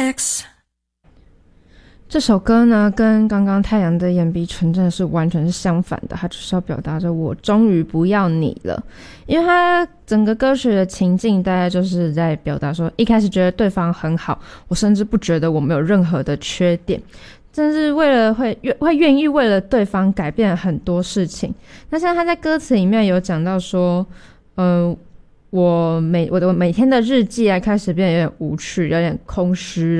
X。 这首歌呢，跟刚刚太阳的眼鼻唇真的是完全是相反的，它就是要表达着我终于不要你了。因为它整个歌曲的情境大概就是在表达说，一开始觉得对方很好，我甚至不觉得我们有任何的缺点，真是为了会愿意为了对方改变很多事情。那像他在歌词里面有讲到说，我的每天的日记啊开始变得有点无趣，有点空虚